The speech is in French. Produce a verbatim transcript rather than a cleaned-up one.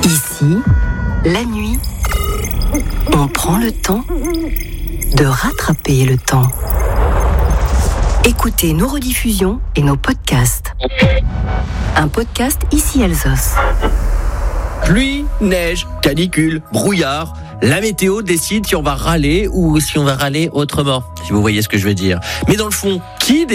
Ici, la nuit, on prend le temps de rattraper le temps. Écoutez nos rediffusions et nos podcasts. Un podcast Ici Alsos. Pluie, neige, canicule, brouillard. La météo décide si on va râler ou si on va râler autrement, si vous voyez ce que je veux dire. Mais dans le fond, qui décide ?